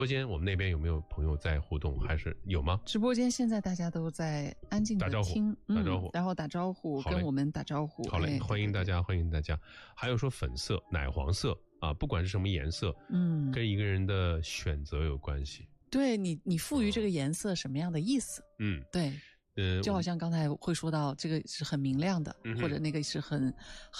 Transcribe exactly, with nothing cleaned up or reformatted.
播间我们那边有没有朋友在互动？还是有吗？ 直播间现在大家都在安静的听， 打招呼， 嗯，然后打招呼，跟我们打招呼。 好嘞， 哎、 欢迎大家，欢迎大家。还有说粉色、奶黄色啊，不管是什么颜色， 嗯， 跟一个人的选择有关系。 对你，你赋予这个颜色什么样的意思？ 嗯， 对。 呃， 就好像刚才会说到这个是很明亮的， 嗯、 或者那个是很